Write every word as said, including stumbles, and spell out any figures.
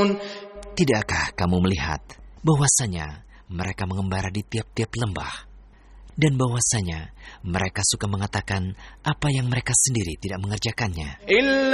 Tidakkah kamu melihat bahwasanya mereka mengembara di tiap-tiap lembah, dan bahwasanya mereka suka mengatakan apa yang mereka sendiri tidak mengerjakannya?